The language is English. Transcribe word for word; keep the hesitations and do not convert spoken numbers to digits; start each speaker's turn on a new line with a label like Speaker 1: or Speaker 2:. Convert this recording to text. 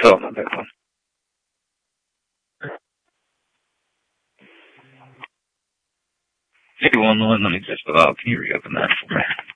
Speaker 1: Oh, not that one. Hey, one, let me just, uh, can you reopen that for me?